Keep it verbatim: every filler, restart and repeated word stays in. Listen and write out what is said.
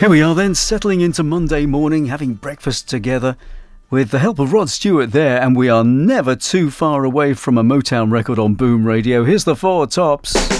Here we are then, settling into Monday morning, having breakfast together with the help of Rod Stewart there, and we are never too far away from a Motown record on Boom Radio. Here's the Four Tops.